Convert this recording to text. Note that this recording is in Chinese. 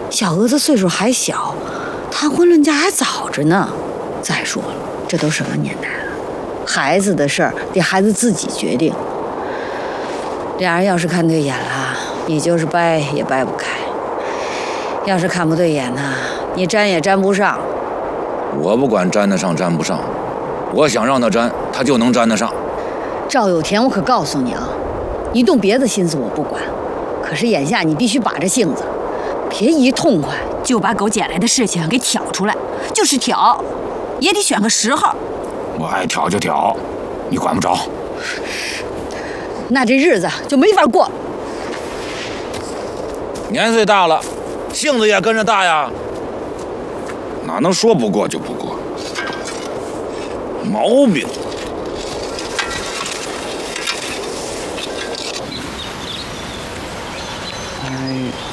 小娥子岁数还小，谈婚论嫁还早着呢。再说了，这都什么年代了，孩子的事儿得孩子自己决定。俩人要是看对眼了，你就是掰也掰不开；要是看不对眼呢，你沾也沾不上。 我不管沾得上沾不上，我想让他沾，他就能沾得上。 赵有田，我可告诉你啊，你动别的心思我不管，可是眼下你必须把着性子，别一痛快就把狗捡来的事情给挑出来。就是挑，也得选个时候。 我爱挑就挑，你管不着。 那这日子就没法过。 年岁大了，性子也跟着大呀，哪能说不过就不过？毛病。 哎。